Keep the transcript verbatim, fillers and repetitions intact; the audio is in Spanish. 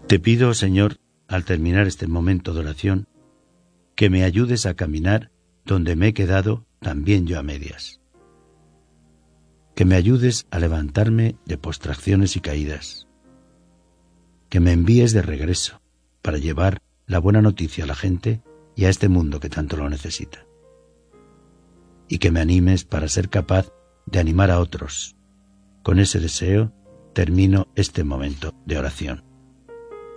Te pido, Señor, al terminar este momento de oración, que me ayudes a caminar donde me he quedado también yo a medias. Que me ayudes a levantarme de postraciones y caídas. Que me envíes de regreso para llevar la buena noticia a la gente y a este mundo que tanto lo necesita. Y que me animes para ser capaz de animar a otros. Con ese deseo termino este momento de oración.